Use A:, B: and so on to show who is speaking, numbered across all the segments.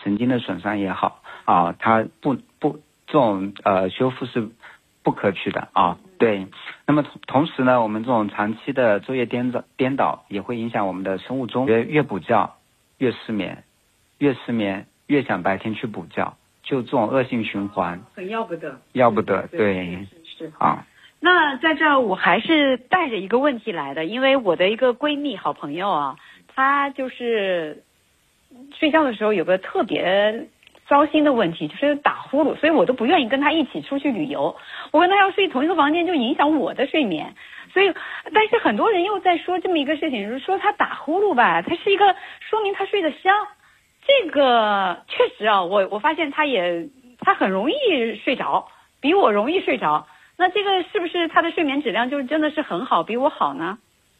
A: 神经的损伤也好啊，它这种修复是不可取的啊。对，那么同时呢，我们这种长期的昼夜颠倒也会影响我们的生物钟，越补觉越失眠，越失眠越想白天去补觉，就这种恶性循环，
B: 很要不得，
A: 要不得。对，
B: 是
A: 啊。
B: 那在这儿我还是带着一个问题来的，因为我的一个闺蜜好朋友啊，她就是睡觉的时候有个特别糟心的问题，就是打呼噜，所以我都不愿意跟她一起出去旅游。我跟她要睡同一个房间，就影响我的睡眠。所以，但是很多人又在说这么一个事情，就是说她打呼噜吧，它是一个说明她睡得香。这个确实啊，我发现她很容易睡着，比我容易睡着。那这个是不是她的睡眠质量就真的是很好，比我好呢？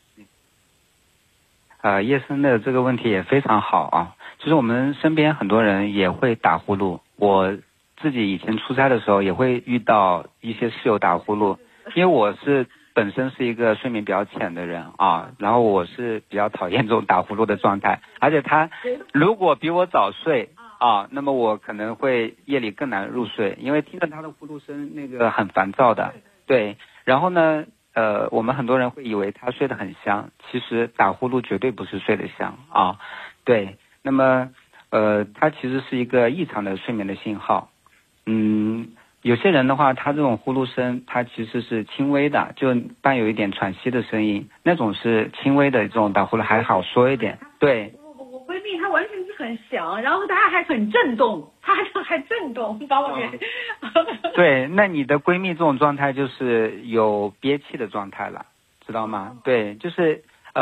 A: 叶生的这个问题也非常好啊，就是我们身边很多人也会打呼噜，我自己以前出差的时候也会遇到一些室友打呼噜，因为我本身是一个睡眠比较浅的人啊，然后我是比较讨厌这种打呼噜的状态，而且他如果比我早睡啊，那么我可能会夜里更难入睡，因为听着他的呼噜声那个很烦躁的。对，然后呢我们很多人会以为他睡得很香，其实打呼噜绝对不是睡得香啊。对，那么它其实是一个异常的睡眠的信号。有些人的话，他这种呼噜声，它其实是轻微的，就伴有一点喘息的声音，那种是轻微的这种打呼噜还好说一点。对，
B: 我闺蜜她完全是很响，然后她还很震动，她还震动，把我给
A: 对，那你的闺蜜这种状态就是有憋气的状态了，知道吗？对，就是